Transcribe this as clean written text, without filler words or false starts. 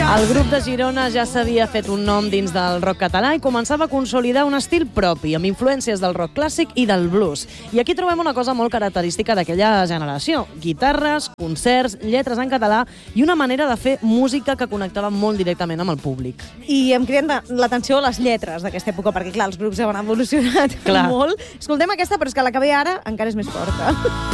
El grup de Girona ja s'havia fet un nom dins del rock català i començava a consolidar un estil propi, amb influències del rock clàssic i del blues. I aquí trobem una cosa molt característica d'aquella generació. Guitarres, concerts, lletres en català i una manera de fer música que connectava molt directament amb el públic. I em criden l'atenció les lletres d'aquesta època, perquè clar, els grups ja han evolucionat molt. Escoltem aquesta, però és que la que ve ara encara és més forta.